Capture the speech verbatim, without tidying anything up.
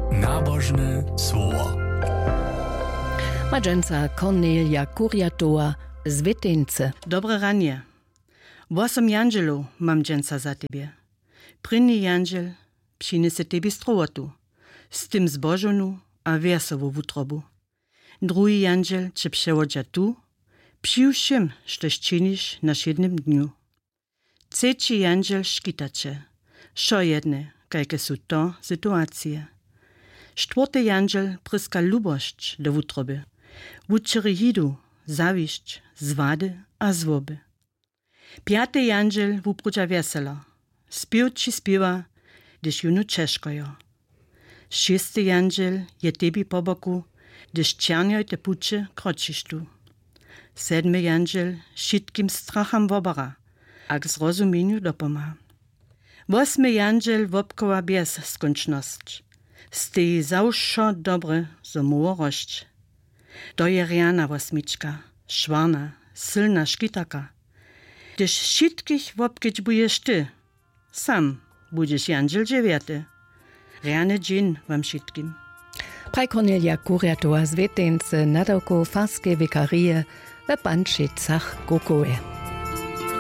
Nabożne słowo. Madżenca Kornelia Kuriatoa z Wytyńce. Dobre ranie. Osiem jandzielów mam dżęca za tebie. Prynny jandziel przyniesie tebie strołotu, z tym zbożonu a wersową wutrobu. Drugi jandziel cię przewodzi tu, przy wszym, sztoś czynisz na siedmym dniu. Trzeci jandziel szkita cię, szo jedne, jakie są to sytuacje. Czwarty jandziel pryska lubość do wutroby. Wuczyry hidu, zawiść, zwady a zwoby. Piąty jandziel wuprudza wesela. Śpiew ci śpiewa, gdyż junu ciężkojo. Szósty jandziel je tebi po boku, gdyż czernioj te pucze kroczysz tu. Siedmy jandziel wszystkim stracham wobara, a k zrozumieniu dopoma. Osmy jandziel wopkowa bez skończność. Stej zawsze dobre, zo moło rość. To je riana osmiczka, szwarna, silna szkitaka. Gdyż wszystkich wopkieć bujesz ty, sam budziesz jandziel dziewięty. Riany dzień wam wszystkim. Praj Kornelia Kuriatoa z Wytyńce, nadawko Farskiej Wikarie w Banšicach Kukowe.